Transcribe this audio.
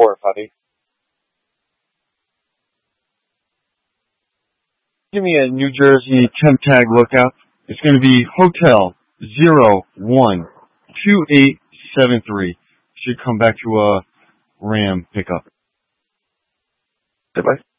Wharf, honey. Give me a New Jersey temp tag lookout. It's going to be Hotel 012873. Should come back to a Ram pickup. Goodbye.